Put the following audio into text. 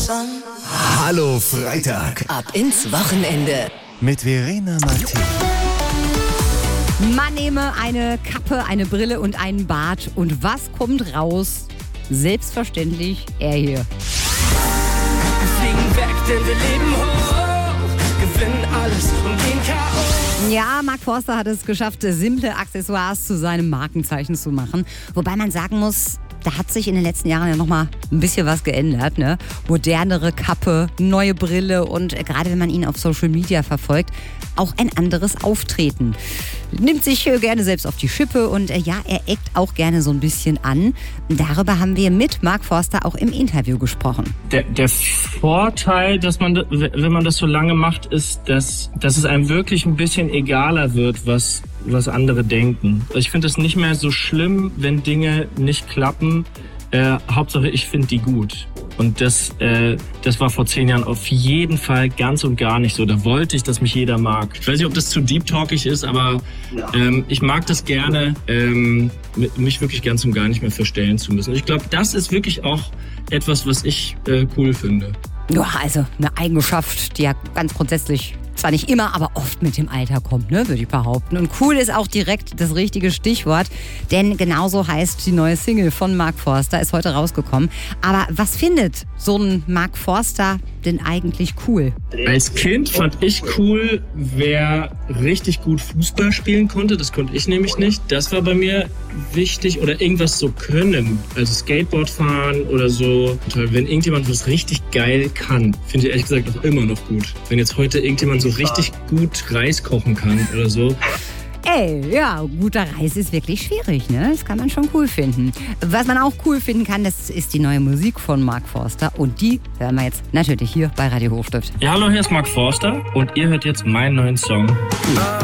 Hallo Freitag. Ab ins Wochenende. Mit Verena Martin. Man nehme eine Kappe, eine Brille und einen Bart. Und was kommt raus? Selbstverständlich er hier. Wir fliegen weg, denn wir leben hoch, gewinnen alles und gehen K.O. Ja, Mark Forster hat es geschafft, simple Accessoires zu seinem Markenzeichen zu machen. Wobei man sagen muss, da hat sich in den letzten Jahren ja nochmal ein bisschen was geändert, ne? Modernere Kappe, neue Brille und gerade wenn man ihn auf Social Media verfolgt, auch ein anderes Auftreten. Nimmt sich gerne selbst auf die Schippe und ja, er eckt auch gerne so ein bisschen an. Darüber haben wir mit Mark Forster auch im Interview gesprochen. Der Vorteil, dass man, wenn man das so lange macht, ist, dass es einem wirklich ein bisschen egaler wird, was andere denken. Ich finde es nicht mehr so schlimm, wenn Dinge nicht klappen. Hauptsache, ich finde die gut. Und das war vor 10 Jahren auf jeden Fall ganz und gar nicht so. Da wollte ich, dass mich jeder mag. Ich weiß nicht, ob das zu deep-talkig ist, aber ich mag das gerne, mich wirklich ganz und gar nicht mehr verstellen zu müssen. Ich glaube, das ist wirklich auch etwas, was ich cool finde. Ja, also eine Eigenschaft, die ja ganz grundsätzlich zwar nicht immer, aber oft mit dem Alter kommt, ne, würde ich behaupten. Und cool ist auch direkt das richtige Stichwort, denn genauso heißt die neue Single von Mark Forster, ist heute rausgekommen. Aber was findet so ein Mark Forster denn eigentlich cool? Als Kind fand ich cool, wer richtig gut Fußball spielen konnte. Das konnte ich nämlich nicht. Das war bei mir wichtig. Oder irgendwas so können. Also Skateboard fahren oder so. Wenn irgendjemand was richtig geil kann, finde ich ehrlich gesagt auch immer noch gut. Wenn jetzt heute irgendjemand so richtig gut Reis kochen kann oder so. Ey, ja, guter Reis ist wirklich schwierig, ne? Das kann man schon cool finden. Was man auch cool finden kann, das ist die neue Musik von Mark Forster. Und die hören wir jetzt natürlich hier bei Radio Hochstift. Ja, hallo, hier ist Mark Forster und ihr hört jetzt meinen neuen Song.